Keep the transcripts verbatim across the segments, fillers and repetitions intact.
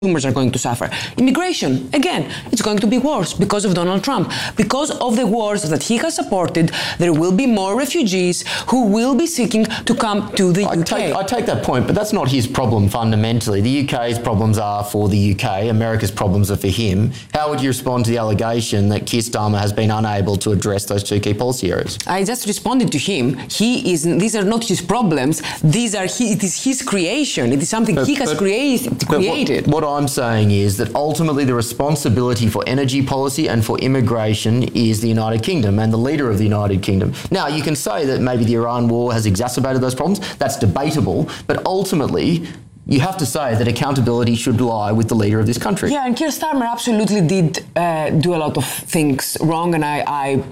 consumers are going to suffer. Immigration, again, it's going to be worse because of Donald Trump. Because of the wars that he has supported, there will be more refugees who will be seeking to come to the I U K. Take, I take that point, but that's not his problem fundamentally. The U K's problems are for the U K, America's problems are for him. How would you respond to the allegation that Keir Starmer has been unable to address those two key policy areas? I just responded to him. He is. These are not his problems. These are. He, it is his creation. It is something but, he has but, created. but created. What, what I'm saying is that ultimately the responsibility for energy policy and for immigration is the United Kingdom and the leader of the United Kingdom. Now, you can say that maybe the Iran war has exacerbated those problems. That's debatable. But ultimately, you have to say that accountability should lie with the leader of this country. Yeah, and Keir Starmer absolutely did uh, do a lot of things wrong, and I, I,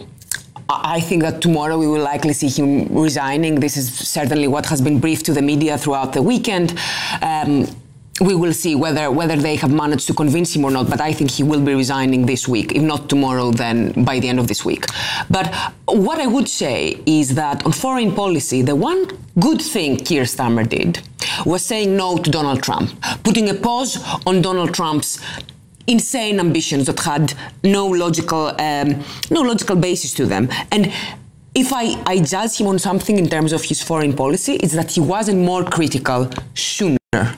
I think that tomorrow we will likely see him resigning. This is certainly what has been briefed to the media throughout the weekend. Um, we will see whether whether they have managed to convince him or not, but I think he will be resigning this week. If not tomorrow, then by the end of this week. But what I would say is that on foreign policy, the one good thing Keir Starmer did was saying no to Donald Trump, putting a pause on Donald Trump's insane ambitions that had no logical um, no logical basis to them. And if I, I judge him on something in terms of his foreign policy, it's that he wasn't more critical sooner.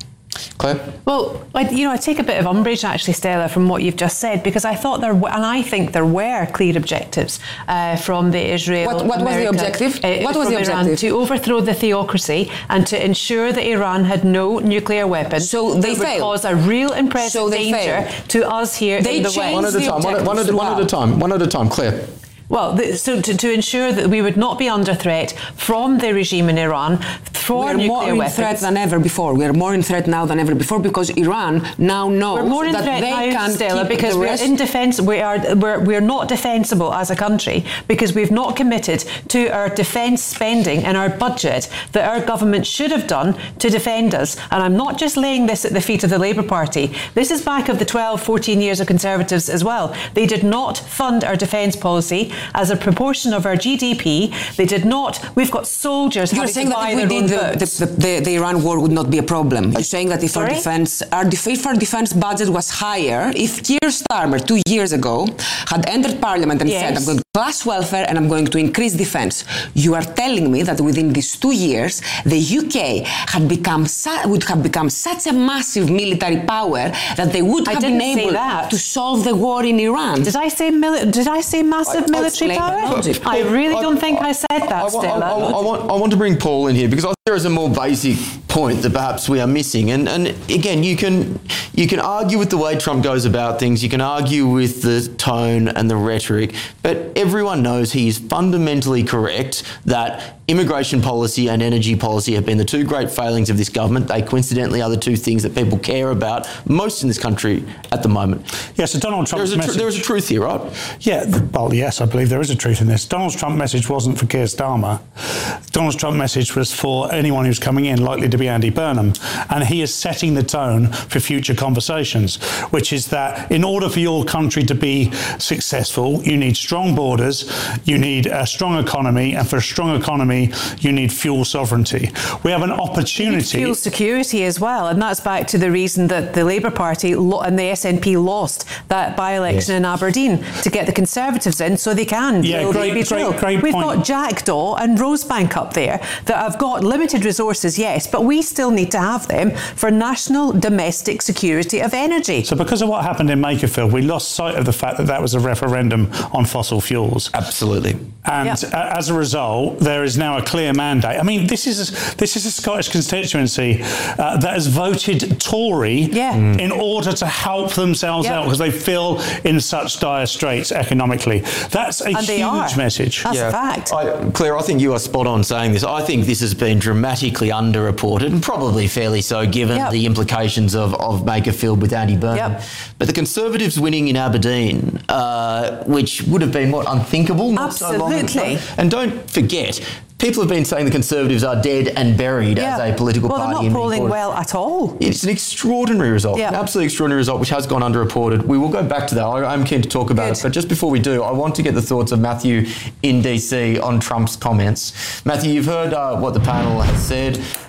Claire? Well, I, you know, I take a bit of umbrage, actually, Stella, from what you've just said, because I thought there, w- and I think there were clear objectives uh, from the Israel. What, what was the objective? Uh, what was the Iran objective? to overthrow the theocracy and to ensure that Iran had no nuclear weapons. So they that would failed. cause a real and present So they danger failed. to us here They in the changed One at a the time. One at, one, at, one at a time. One at a time. Claire. Well, the, so to, to ensure that we would not be under threat from the regime in Iran for We're nuclear more in weapons. threat than ever before. We're more in threat now than ever before because Iran now knows We're more in that threat they now, can Stella, keep because the we're rest. in defence. We are we're we're not defensible as a country because we've not committed to our defence spending and our budget that our government should have done to defend us. And I'm not just laying this at the feet of the Labour Party. This is back of the twelve, fourteen years of Conservatives as well. They did not fund our defence policy as a proportion of our G D P. They did not. We've got soldiers. You're saying to that buy if we their did own the, books. the, the, the Iran war would not be a problem. You're saying that if Sorry? our defense, our def- if our defense budget was higher, if Keir Starmer two years ago had entered Parliament and Yes. said, "I'm going to class welfare and I'm going to increase defense," you are telling me that within these two years, the U K had become su- would have become such a massive military power that they would I have didn't been say able that. to solve the war in Iran. Did I say mili- Did I say massive I- military explain power? the logic. I really I- don't think I said that, I, I, Stella. I, I, want, I want to bring Paul in here because I think there is a more basic point that perhaps we are missing. And, and again, you can you can argue with the way Trump goes about things, you can argue with the tone and the rhetoric, but everyone knows he is fundamentally correct that immigration policy and energy policy have been the two great failings of this government. They coincidentally are the two things that people care about most in this country at the moment. Yeah, so Donald Trump's There's a, tr- message... there is a truth here, right? Yeah, th- well, yes, I believe there is a truth in this. Donald Trump's message wasn't for Keir Starmer. Donald Trump's message was for anyone who's coming in, likely to be Andy Burnham. And he is setting the tone for future conversations, which is that in order for your country to be successful, you need strong borders, you need a strong economy, and for a strong economy, you need fuel sovereignty. We have an opportunity... Fuel security as well, and that's back to the reason that the Labour Party lo- and the S N P lost that by-election Yes. in Aberdeen, to get the Conservatives in so they can Yeah, build great- A B great- drill. great We've point. got Jackdaw and Rosebank up there that have got limited resources, yes, but we still need to have them for national domestic security of energy. So because of what happened in Makerfield, we lost sight of the fact that that was a referendum on fossil fuels. Absolutely. And Yeah. uh, as a result, there is now a clear mandate. I mean, this is a, this is a Scottish constituency uh, that has voted Tory Yeah. Mm. in order to help themselves Yeah. out because they feel in such dire straits economically. That's a And they are. huge message. That's a fact. I, Claire, I think you are spot on saying this. I think this has been dramatically underreported and probably fairly so given Yep. the implications of, of Makerfield with Andy Burnham. Yep. But the Conservatives winning in Aberdeen, uh, which would have been, what, unthinkable not so long ago. Absolutely. And don't forget, people have been saying the Conservatives are dead and buried Yeah. as a political well, party. they're in not many polling quarters. well at all. It's an extraordinary result, Yeah. an absolutely extraordinary result, which has gone underreported. We will go back to that. I, I'm keen to talk about Good. it. But just before we do, I want to get the thoughts of Matthew in D C on Trump's comments. Matthew, you've heard uh, what the panel has said.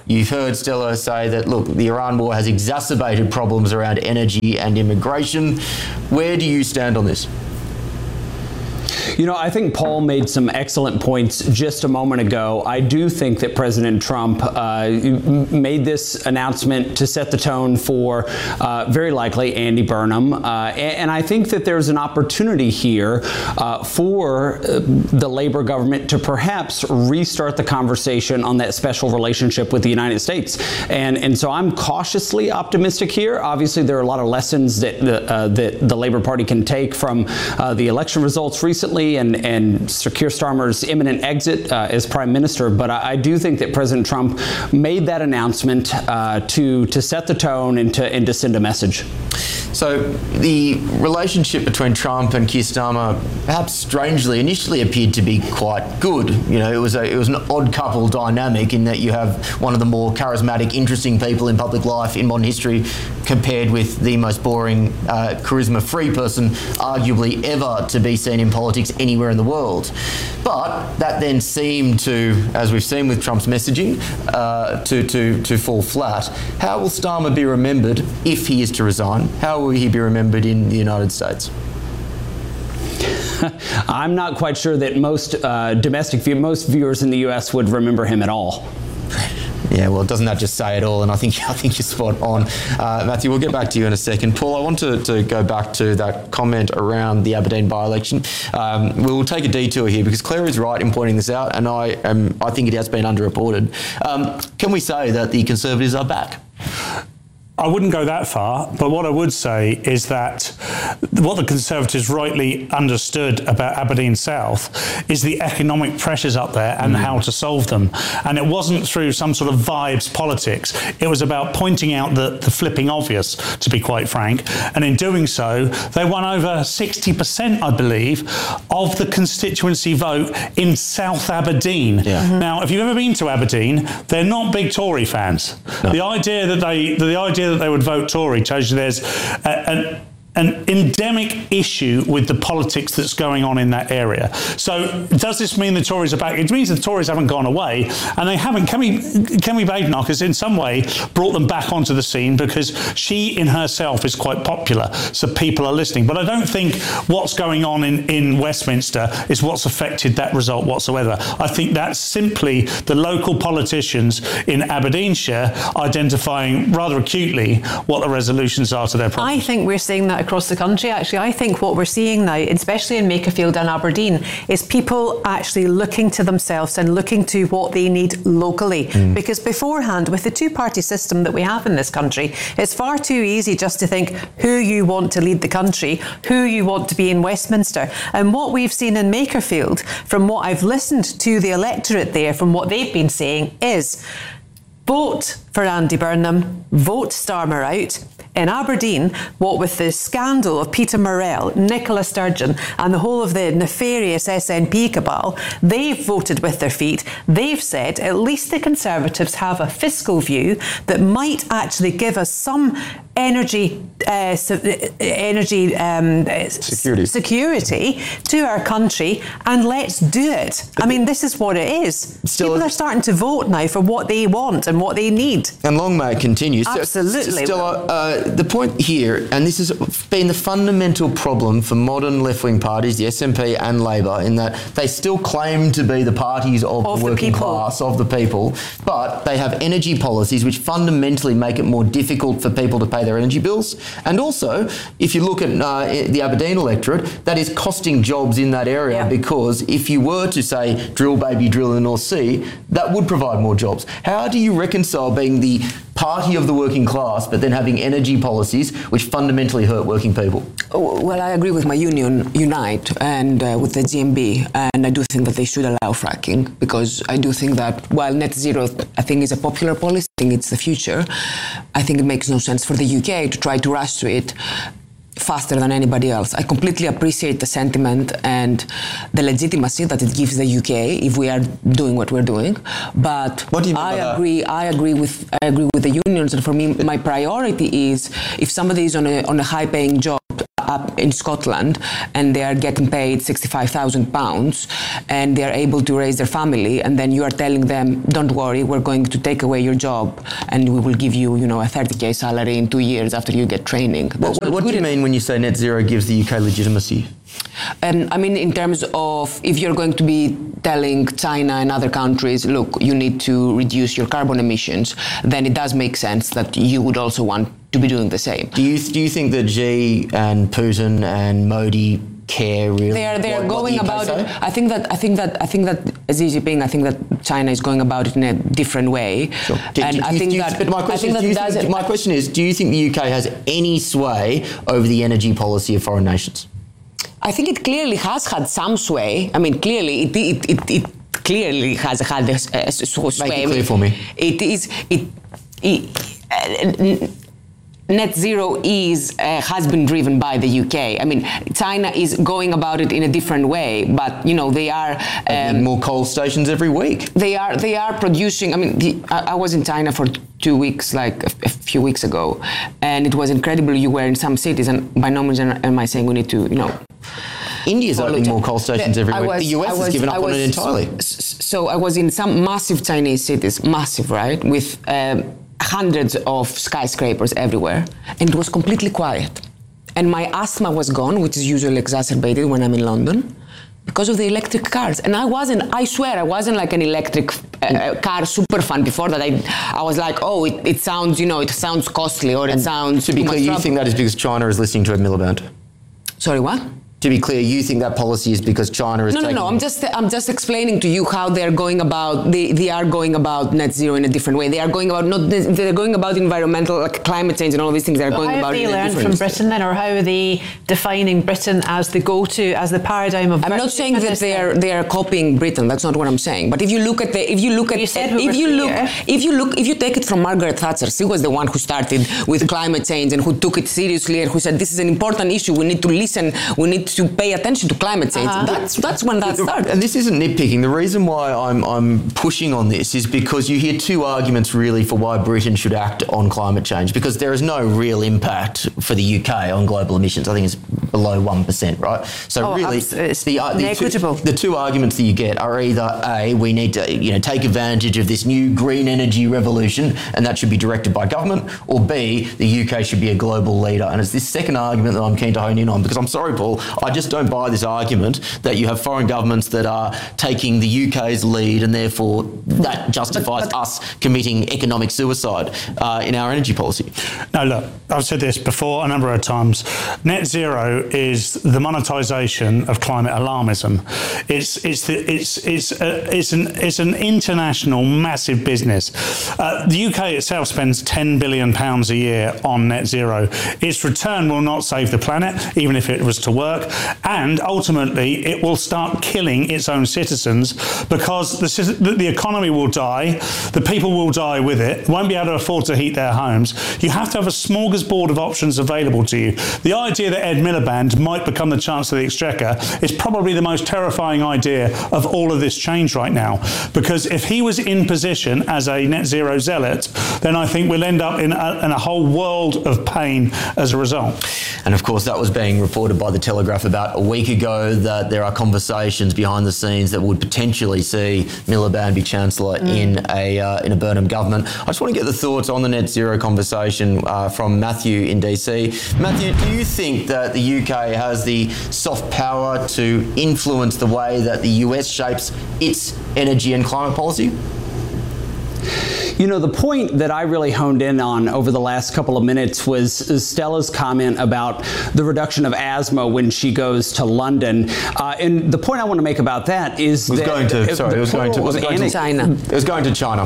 You've heard Stella say that, look, the Iran war has exacerbated problems around energy and immigration. Where do you stand on this? You know, I think Paul made some excellent points just a moment ago. I do think that President Trump uh, made this announcement to set the tone for uh, very likely Andy Burnham. Uh, and I think that there's an opportunity here uh, for uh, the Labor government to perhaps restart the conversation on that special relationship with the United States. And, and so I'm cautiously optimistic here. Obviously, there are a lot of lessons that the, uh, that the Labor Party can take from uh, the election results recently, and, and Sir Keir Starmer's imminent exit uh, as Prime Minister. But I, I do think that President Trump made that announcement uh, to, to set the tone and to, and to send a message. So the relationship between Trump and Keir Starmer, perhaps strangely, initially appeared to be quite good. You know, it was a, it was an odd couple dynamic in that you have one of the more charismatic, interesting people in public life in modern history compared with the most boring, uh, charisma-free person, arguably ever to be seen in politics anywhere in the world. But that then seemed to, as we've seen with Trump's messaging, uh, to, to, to fall flat. How will Starmer be remembered if he is to resign? How will he be remembered in the United States? I'm not quite sure that most uh, domestic view, most viewers in the U S would remember him at all. Yeah, well, doesn't that just say it all? And I think I think you're spot on. Uh, Matthew, we'll get back to you in a second. Paul, I want to, to go back to that comment around the Aberdeen by-election. Um, we'll take a detour here because Claire is right in pointing this out, and I am, I think it has been underreported. Um, can we say that the Conservatives are back? I wouldn't go that far, but what I would say is that what the Conservatives rightly understood about Aberdeen South is the economic pressures up there and mm. how to solve them. And it wasn't through some sort of vibes politics. It was about pointing out the, the flipping obvious, to be quite frank. And in doing so, they won over sixty percent, I believe, of the constituency vote in South Aberdeen. Yeah. Mm-hmm. Now, if you've ever been to Aberdeen, they're not big Tory fans. No. The idea that they, the idea that they would vote Tory shows you there's a, an an endemic issue with the politics that's going on in that area. So does this mean the Tories are back? It means the Tories haven't gone away, and they haven't. Kemi, Kemi Badenoch has in some way brought them back onto the scene because she in herself is quite popular, so people are listening. But I don't think what's going on in, in Westminster is what's affected that result whatsoever. I think that's simply the local politicians in Aberdeenshire identifying rather acutely what the resolutions are to their problems. I think we're seeing that across the country, actually. I think what we're seeing now, especially in Makerfield and Aberdeen, is people actually looking to themselves and looking to what they need locally. Mm. Because beforehand, with the two-party system that we have in this country, it's far too easy just to think who you want to lead the country, who you want to be in Westminster. And what we've seen in Makerfield, from what I've listened to the electorate there, from what they've been saying, is vote for Andy Burnham, vote Starmer out. In Aberdeen, what with the scandal of Peter Murrell, Nicola Sturgeon and the whole of the nefarious S N P cabal, they've voted with their feet. They've said at least the Conservatives have a fiscal view that might actually give us some energy uh, energy um, security. security to our country, and let's do it. I mean, this is what it is. Still, people are starting to vote now for what they want and what they need. And long may it continue. Absolutely. Still, uh, the point here, and this has been the fundamental problem for modern left-wing parties, the S N P and Labor, in that they still claim to be the parties of, of the working the class, of the people, but they have energy policies which fundamentally make it more difficult for people to pay their energy bills. And also, if you look at uh, the Aberdeen electorate, that is costing jobs in that area, yeah. because if you were to say drill baby drill in the North Sea, that would provide more jobs. How do you reconcile being the party of the working class but then having energy policies which fundamentally hurt working people? Well, I agree with my union, Unite, and uh, with the G M B, and I do think that they should allow fracking, because I do think that while net zero, I think, is a popular policy, I think it's the future, I think it makes no sense for the U K to try to rush to it faster than anybody else. I completely appreciate the sentiment and the legitimacy that it gives the U K if we are doing what we're doing. But what do you mean I by agree. That? I agree with. I agree with the unions. And for me, my priority is if somebody is on a on a high-paying job, up in Scotland, and they are getting paid sixty-five thousand pounds, and they are able to raise their family, and then you are telling them, don't worry, we're going to take away your job, and we will give you, you know, a thirty K salary in two years after you get training. What, what do you mean when you say net zero gives the U K legitimacy? Um, I mean, in terms of if you're going to be telling China and other countries, look, you need to reduce your carbon emissions, then it does make sense that you would also want to be doing the same. Do you do you think that Xi and Putin and Modi care really? They are they are what, going what about it. I think that I think that I think that Xi Jinping. I think that China is going about it in a different way. Sure. Do, and do, I do, think do you, that but my question, is, do you think, my question is, do you think the U K has any sway over the energy policy of foreign nations? I think it clearly has had some sway. I mean, clearly it it it, it clearly has had a, a sway. Make it clear for me. It is it. it uh, Net zero is uh, has been driven by the U K. I mean, China is going about it in a different way, but you know they are um, more coal stations every week. They are they are producing. I mean, the, I, I was in China for two weeks, like a, a few weeks ago, and it was incredible. You were in some cities, and by no means am I saying we need to, you know. India's opening more coal stations every week. Was, the U S was, has given up was, on it entirely. So I was in some massive Chinese cities, massive, right, with. Um, hundreds of skyscrapers everywhere, and it was completely quiet. And my asthma was gone, which is usually exacerbated when I'm in London, because of the electric cars. And I wasn't, I swear, I wasn't like an electric uh, car super fan before that. I I was like, oh, it, it sounds, you know, it sounds costly, or it and sounds to be clear, you trouble. think that is because China is listening to Ed Miliband? Sorry, what? To be clear, you think that policy is because China is no, taking... No, no, I'm just I'm just explaining to you how they're going about, they, they are going about net zero in a different way. They are going about, not they're going about environmental, like climate change and all these things. They're going how about have they it in a learned different from Britain then, or how are they defining Britain as the go-to, as the paradigm of... I'm not saying that they are they are copying Britain. That's not what I'm saying. But if you look at the, if you look at, you said if you look, if you look, if you take it from Margaret Thatcher, she was the one who started with climate change and who took it seriously and who said this is an important issue. We need to listen. We need to pay attention to climate change. Uh-huh. That's that's when that started. And this isn't nitpicking. The reason why I'm I'm pushing on this is because you hear two arguments really for why Britain should act on climate change, because there is no real impact for the U K on global emissions. I think it's below one percent, right? So oh, really, it's the, uh, the, negligible. Two, the two arguments that you get are either A, we need to you know take advantage of this new green energy revolution, and that should be directed by government, or B, the U K should be a global leader. And it's this second argument that I'm keen to hone in on, because I'm sorry, Paul, I just don't buy this argument that you have foreign governments that are taking the U K's lead, and therefore that justifies but, but, us committing economic suicide uh, in our energy policy. No, look, I've said this before a number of times. Net zero is the monetisation of climate alarmism. It's it's the, it's it's uh, it's an it's an international massive business. Uh, the U K itself spends ten billion pounds a year on net zero. Its return will not save the planet, even if it was to work, and ultimately it will start killing its own citizens, because the, the economy will die, the people will die with it, won't be able to afford to heat their homes. You have to have a smorgasbord of options available to you. The idea that Ed Miliband might become the Chancellor of the Exchequer is probably the most terrifying idea of all of this change right now, because if he was in position as a net zero zealot, then I think we'll end up in a, in a whole world of pain as a result. And of course that was being reported by The Telegraph about a week ago, that there are conversations behind the scenes that would potentially see Miliband be Chancellor mm. in a uh, in a Burnham government. I just want to get the thoughts on the net zero conversation uh, from Matthew in D C. Matthew, do you think that the U K has the soft power to influence the way that the U S shapes its energy and climate policy? You know, the point that I really honed in on over the last couple of minutes was Stella's comment about the reduction of asthma when she goes to London. Uh, and the point I want to make about that is it was that... going to, sorry, it was going to, was it going to China. It was going to China.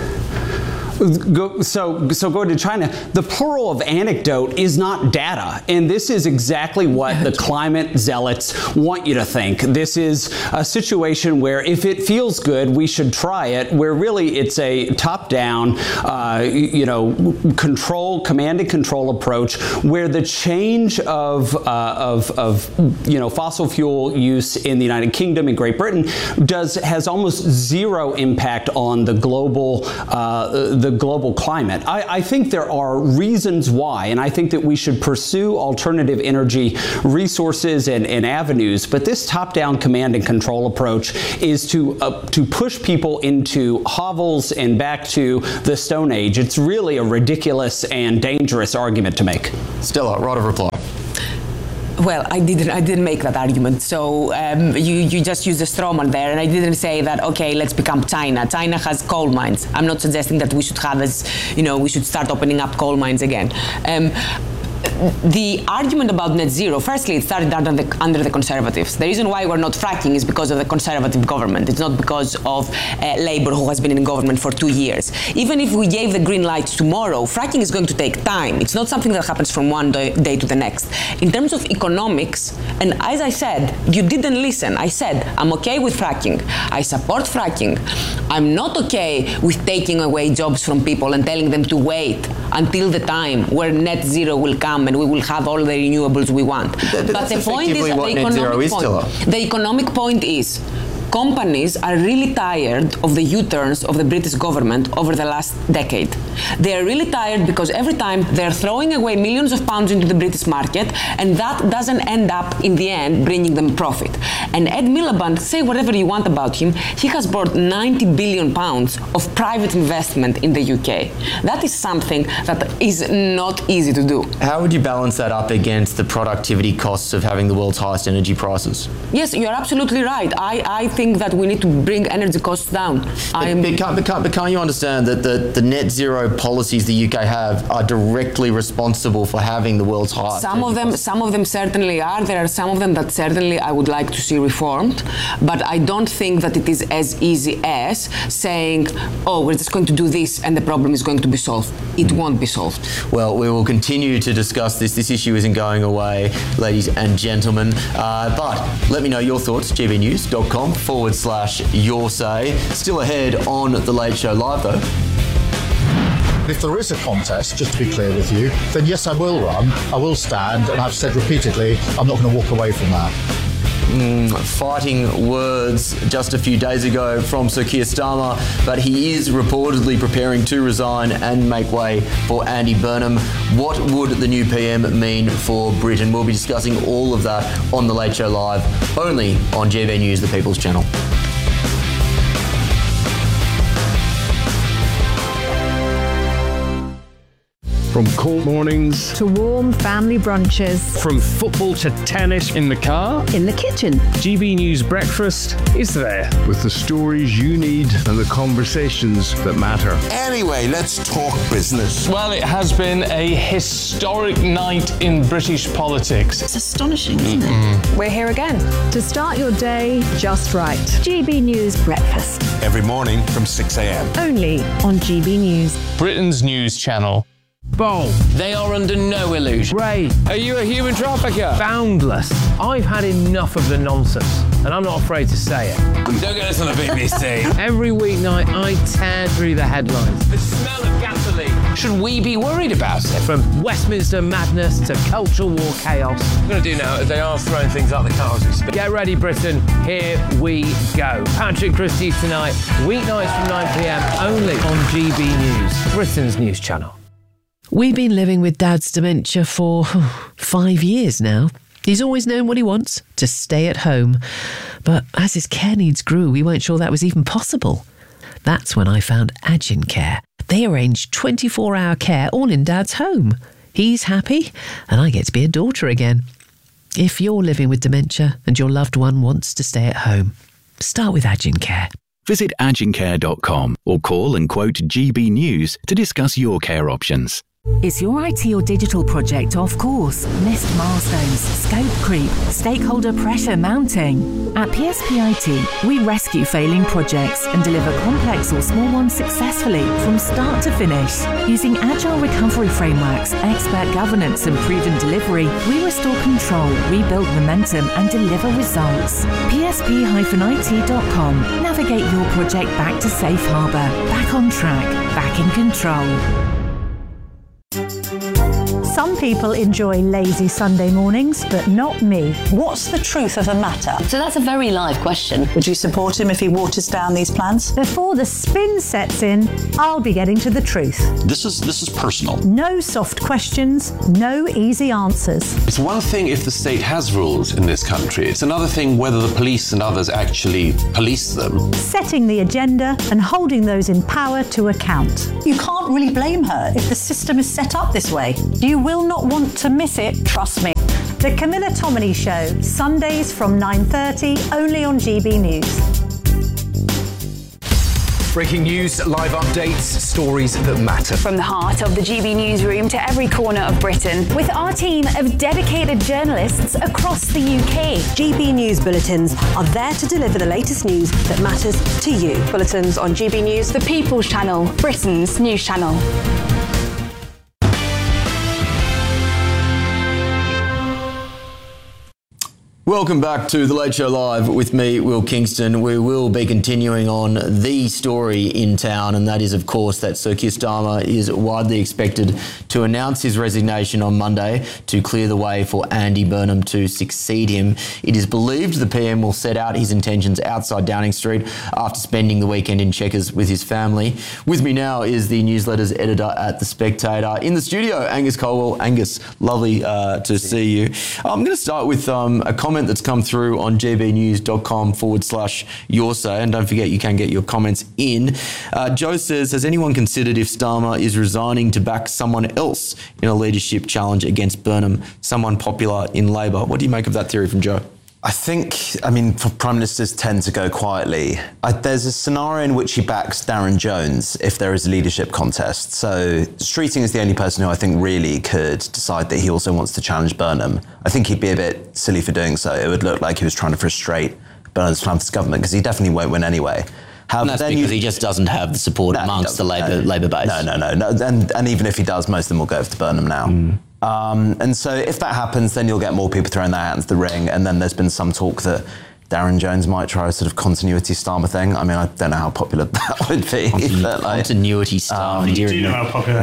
Go, so, so going to China, the plural of anecdote is not data. And this is exactly what the climate zealots want you to think. This is a situation where if it feels good, we should try it, where really it's a top-down, uh, you know, control, command and control approach, where the change of, uh, of, of, you know, fossil fuel use in the United Kingdom and Great Britain does, has almost zero impact on the global, uh, the global climate. I, I think there are reasons why, and I think that we should pursue alternative energy resources and, and avenues, but this top-down command and control approach is to uh, to push people into hovels and back to the Stone Age. It's really a ridiculous and dangerous argument to make. Stella, right of reply. Well, I didn't. I didn't make that argument. So um, you you just used a straw man there, and I didn't say that. Okay, let's become China. China has coal mines. I'm not suggesting that we should have as, you know, we should start opening up coal mines again. Um, The argument about net zero, firstly, it started under the, under the Conservatives. The reason why we're not fracking is because of the Conservative government. It's not because of uh, Labour, who has been in government for two years. Even if we gave the green light tomorrow, fracking is going to take time. It's not something that happens from one day, day to the next. In terms of economics, and as I said, you didn't listen. I said, I'm okay with fracking. I support fracking. I'm not okay with taking away jobs from people and telling them to wait until the time where net zero will come and we will have all the renewables we want. But, but the point is, what the net zero economic is, point, the economic point is, companies are really tired of the U-turns of the British government over the last decade. They are really tired because every time they're throwing away millions of pounds into the British market, and that doesn't end up in the end bringing them profit. And Ed Miliband, say whatever you want about him, he has brought ninety billion pounds of private investment in the U K. That is something that is not easy to do. How would you balance that up against the productivity costs of having the world's highest energy prices? Yes, you're absolutely right. I, I think that we need to bring energy costs down. But, but, can't, but, can't, but can't you understand that the, the net zero policies the U K have are directly responsible for having the world's highest? Some of them, some of them certainly are. There are some of them that certainly I would like to see reformed, but I don't think that it is as easy as saying, oh, we're just going to do this and the problem is going to be solved. It won't be solved. Well, we will continue to discuss this. This issue isn't going away, ladies and gentlemen. Uh, but let me know your thoughts, g b news dot com forward slash your say. Still ahead on The Late Show Live, though. If there is a contest, just to be clear with you, then yes, I will run, I will stand, and I've said repeatedly, I'm not going to walk away from that. Mm, fighting words just a few days ago from Sir Keir Starmer, but he is reportedly preparing to resign and make way for Andy Burnham. What would the new P M mean for Britain? We'll be discussing all of that on The Late Show Live, only on G B News, the People's Channel. From cold mornings to warm family brunches, from football to tennis in the car, in the kitchen, G B News Breakfast is there with the stories you need and the conversations that matter. Anyway, let's talk business. Well, it has been a historic night in British politics. It's astonishing, isn't mm-hmm. it? We're here again to start your day just right. G B News Breakfast. Every morning from six a.m. Only on G B News. Britain's news channel. Bold. They are under no illusion. Ray. Are you a human trafficker? Boundless. I've had enough of the nonsense, and I'm not afraid to say it. Don't get us on the B B C. Every weeknight, I tear through the headlines. The smell of gasoline. Should we be worried about it? From Westminster madness to cultural war chaos. What I'm going to do now is they are throwing things out the car as we speak. Get ready, Britain. Here we go. Patrick Christie's tonight, weeknights from nine p.m. only on G B News, Britain's news channel. We've been living with Dad's dementia for five years now. He's always known what he wants, to stay at home. But as his care needs grew, we weren't sure that was even possible. That's when I found Agin Care. They arrange twenty-four hour care all in Dad's home. He's happy, and I get to be a daughter again. If you're living with dementia and your loved one wants to stay at home, start with Agin Care. Visit agin care dot com or call and quote G B News to discuss your care options. Is your I T or digital project off course? Missed milestones, scope creep, stakeholder pressure mounting? At P S P I T, we rescue failing projects and deliver complex or small ones successfully from start to finish. Using agile recovery frameworks, expert governance and proven delivery, we restore control, rebuild momentum and deliver results. P S P I T dot com. Navigate your project back to safe harbour, back on track, back in control. Some people enjoy lazy Sunday mornings, but not me. What's the truth of the matter? So that's a very live question. Would you support him if he waters down these plans? Before the spin sets in, I'll be getting to the truth. This is this is personal. No soft questions, no easy answers. It's one thing if the state has rules in this country. It's another thing whether the police and others actually police them. Setting the agenda and holding those in power to account. You can't really blame her if the system is set up this way. You will not want to miss it, trust me. The Camilla Tominey Show, Sundays from nine thirty, only on G B News. Breaking news, live updates, stories that matter. From the heart of the G B newsroom to every corner of Britain, with our team of dedicated journalists across the U K. G B News bulletins are there to deliver the latest news that matters to you. Bulletins on G B News, the People's Channel, Britain's news channel. Welcome back to The Late Show Live with me, Will Kingston. We will be continuing on the story in town, and that is, of course, that Sir Keir Starmer is widely expected to announce his resignation on Monday to clear the way for Andy Burnham to succeed him. It is believed the P M will set out his intentions outside Downing Street after spending the weekend in Chequers with his family. With me now is the newsletter's editor at The Spectator. In the studio, Angus Colwell. Angus, lovely uh, to see you. I'm going to start with um, a comment that's come through on gbnews.com forward slash your say, and don't forget you can get your comments in. Uh, Joe says, has anyone considered if Starmer is resigning to back someone else in a leadership challenge against Burnham, someone popular in Labor? What do you make of that theory from Joe? I think, I mean, Prime Ministers tend to go quietly. I, there's a scenario in which he backs Darren Jones if there is a leadership contest. So Streeting is the only person who I think really could decide that he also wants to challenge Burnham. I think he'd be a bit silly for doing so. It would look like he was trying to frustrate Burnham's plan for government, because he definitely won't win anyway. However, and that's then because you, he just doesn't have the support no, amongst the Labour, no, Labour base. No, no, no. no. And, and even if he does, most of them will go to Burnham now. Mm. Um, and so if that happens, then you'll get more people throwing their hat into the ring. And then there's been some talk that Darren Jones might try a sort of continuity Starmer thing. I mean, I don't know how popular that would be. Continu- but like, continuity Starmer. Um, you do know how popular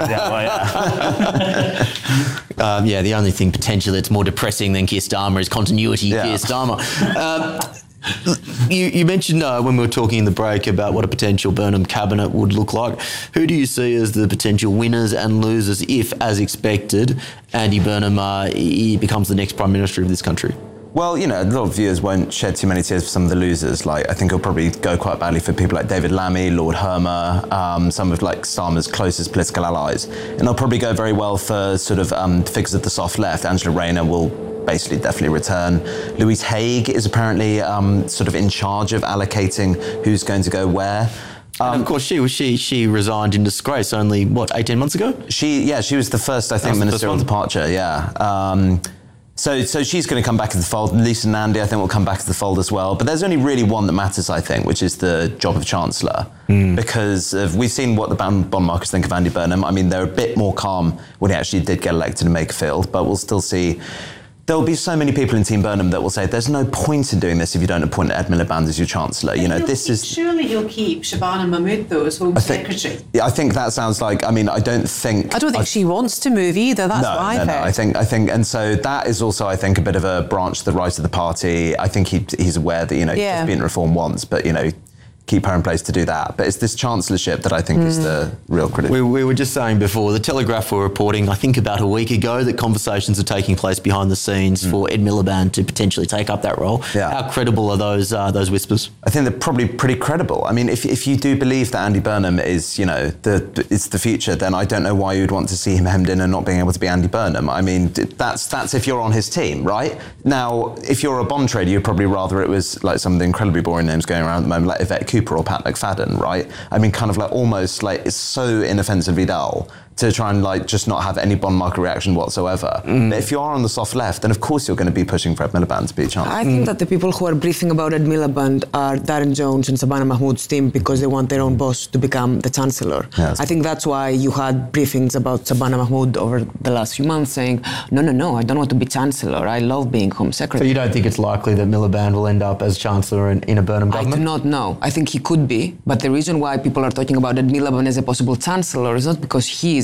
that is. Yeah, well, yeah. um, yeah, the only thing potentially that's more depressing than Keir Starmer is continuity yeah. Keir Starmer. Um, You, you mentioned uh, when we were talking in the break about what a potential Burnham cabinet would look like. Who do you see as the potential winners and losers if, as expected, Andy Burnham uh, he becomes the next Prime Minister of this country? Well, you know, a lot of viewers won't shed too many tears for some of the losers. Like, I think it'll probably go quite badly for people like David Lammy, Lord Hermer, um, some of like Starmer's closest political allies. And it'll probably go very well for sort of um, figures of the soft left. Angela Rayner will basically definitely return. Louise Haigh is apparently um, sort of in charge of allocating who's going to go where. Um, and of course, she was she she resigned in disgrace only what eighteen months ago. She yeah she was the first I think ministerial departure. Yeah. Um, So, so she's going to come back into the fold. Lisa Nandy, I think, will come back into the fold as well. But there's only really one that matters, I think, which is the job of Chancellor. Mm. Because of, we've seen what the bond markets think of Andy Burnham. I mean, they're a bit more calm when he actually did get elected in Makerfield, but we'll still see. There'll be so many people in Team Burnham that will say there's no point in doing this if you don't appoint Ed Miliband as your Chancellor. You know, this keep, is... Surely you'll keep Shabana Mahmood, though, as Home I think, Secretary. Yeah, I think that sounds like... I mean, I don't think... I don't think I, she wants to move either. That's no, what I've no, heard. No, I think, I think... And so that is also, I think, a bit of a branch to the right of the party. I think he, he's aware that, you know, yeah. he's been reformed once, but, you know... keep her in place to do that. But it's this chancellorship that I think mm. is the real critic. We, we were just saying before, the Telegraph were reporting, I think about a week ago, that conversations are taking place behind the scenes mm. for Ed Miliband to potentially take up that role. Yeah. How credible are those uh, those whispers? I think they're probably pretty credible. I mean, if if you do believe that Andy Burnham is, you know, the it's the future, then I don't know why you'd want to see him hemmed in and not being able to be Andy Burnham. I mean, that's that's if you're on his team, right? Now, if you're a bond trader, you'd probably rather it was like some of the incredibly boring names going around at the moment, like Yvette Cooper or Pat McFadden, right? I mean, kind of like almost like it's so inoffensively dull to try and like just not have any bond market reaction whatsoever. Mm. But if you are on the soft left, then of course you're going to be pushing for Ed Miliband to be a chancellor. I think mm. that the people who are briefing about Ed Miliband are Darren Jones and Shabana Mahmood's team because they want their own boss to become the chancellor. Yes. I think that's why you had briefings about Shabana Mahmood over the last few months saying, no, no, no, I don't want to be chancellor. I love being home secretary. So you don't think it's likely that Miliband will end up as chancellor in, in a Burnham government? I do not know. I think he could be. But the reason why people are talking about Ed Miliband as a possible chancellor is not because he is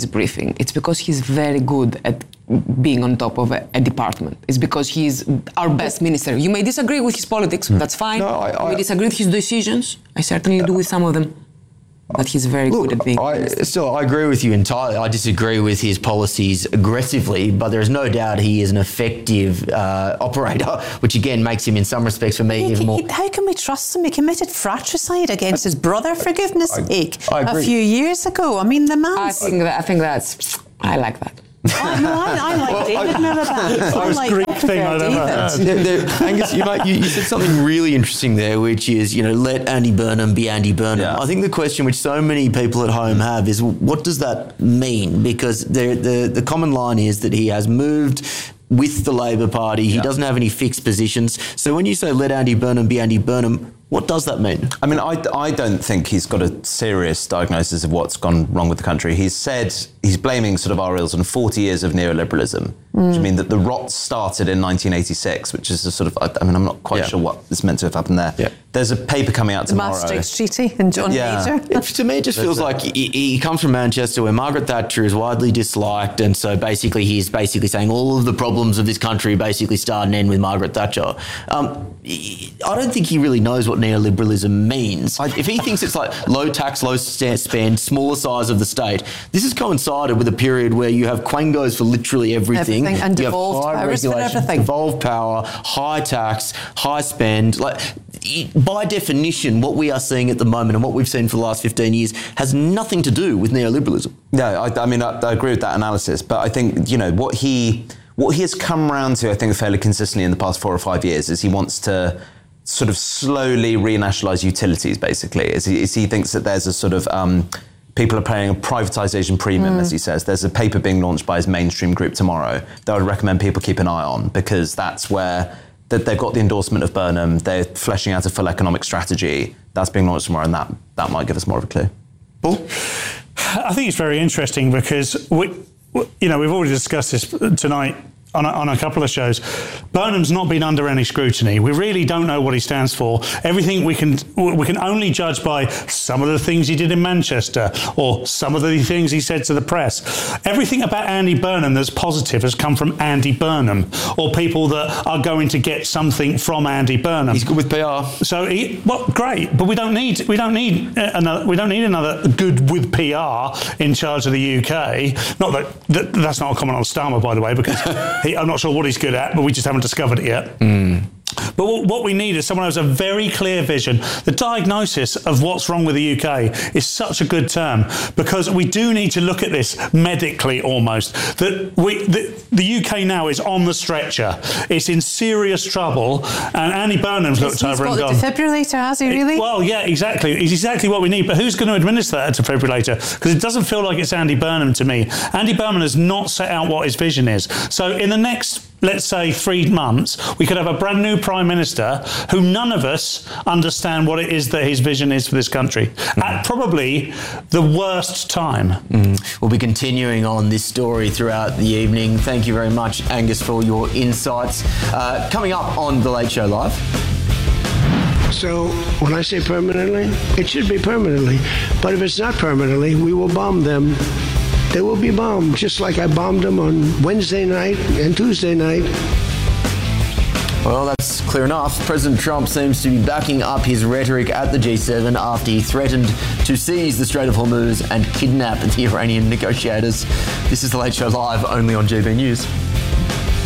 briefing. It's because he's very good at being on top of a, a department. It's because he's our best minister. You may disagree with his politics, mm. that's fine. No, I, I, you may disagree with his decisions. I certainly do with some of them. But he's very Look, good at being. I, still, I agree with you entirely. I disagree with his policies aggressively, but there's no doubt he is an effective uh, operator, which again makes him, in some respects, for me, he, even more. He, how can we trust him? He committed fratricide against I, his brother, for goodness' sake, a few years ago. I mean, the man. I think that. I think that's. I like that. Oh, no, I, I like well, David Miliband. I like Greek thing I've ever heard. There, there, Angus, you, might, you, you said something really interesting there, which is, you know, let Andy Burnham be Andy Burnham. Yeah. I think the question which so many people at home have is, what does that mean? Because the the, the common line is that he has moved with the Labor Party. He yeah. doesn't have any fixed positions. So when you say let Andy Burnham be Andy Burnham, what does that mean? I mean, I, I don't think he's got a serious diagnosis of what's gone wrong with the country. He's said he's blaming sort of our ills on forty years of neoliberalism, mm. which I mean that the rot started in nineteen eighty-six, which is a sort of, I mean, I'm not quite yeah. sure what is meant to have happened there. Yeah. There's a paper coming out tomorrow. The Maastricht Treaty and John yeah. Major. It, to me, it just feels like he, he comes from Manchester, where Margaret Thatcher is widely disliked, and so basically he's basically saying all of the problems of this country basically start and end with Margaret Thatcher. Um, I don't think he really knows what neoliberalism means. If he thinks it's like low tax, low spend, smaller size of the state, this has coincided with a period where you have quangos for literally everything. everything and you devolved have high powers for everything. Devolved power, high tax, high spend. Like, by definition, what we are seeing at the moment and what we've seen for the last fifteen years has nothing to do with neoliberalism. No, I, I mean, I, I agree with that analysis, but I think, you know, what he... What he has come around to, I think, fairly consistently in the past four or five years is he wants to sort of slowly renationalise utilities, basically. Is he, is he thinks that there's a sort of... Um, people are paying a privatisation premium, mm. as he says. There's a paper being launched by his mainstream group tomorrow that I would recommend people keep an eye on, because that's where that they've got the endorsement of Burnham. They're fleshing out a full economic strategy. That's being launched tomorrow, and that, that might give us more of a clue. Paul? I think it's very interesting because, we, you know, we've already discussed this tonight on a, on a couple of shows. Burnham's not been under any scrutiny. We really don't know what he stands for. Everything we can we can only judge by some of the things he did in Manchester or some of the things he said to the press. Everything about Andy Burnham that's positive has come from Andy Burnham or people that are going to get something from Andy Burnham. He's good with P R. So, he, well, great, but we don't need we don't need another we don't need another good with P R in charge of the U K. Not that, that that's not a comment on Starmer, by the way, because. He, I'm not sure what he's good at, but we just haven't discovered it yet. Mm. But what we need is someone who has a very clear vision. The diagnosis of what's wrong with the U K is such a good term, because we do need to look at this medically almost. That we, the, the U K now is on the stretcher. It's in serious trouble, and Andy Burnham's looked over and gone... He's got a defibrillator, has he really? It, well, yeah, exactly. It's exactly what we need, but who's going to administer that defibrillator? Because it doesn't feel like it's Andy Burnham to me. Andy Burnham has not set out what his vision is. So in the next, let's say, three months, we could have a brand new Prime Minister who none of us understand what it is that his vision is for this country. Mm. At probably the worst time. Mm. We'll be continuing on this story throughout the evening. Thank you very much, Angus, for your insights. Uh, coming up on The Late Show Live. So when I say permanently, it should be permanently. But if it's not permanently, we will bomb them. They will be bombed, just like I bombed them on Wednesday night and Tuesday night. Well, that's clear enough. President Trump seems to be backing up his rhetoric at the G seven after he threatened to seize the Strait of Hormuz and kidnap the Iranian negotiators. This is The Late Show Live, only on G B News.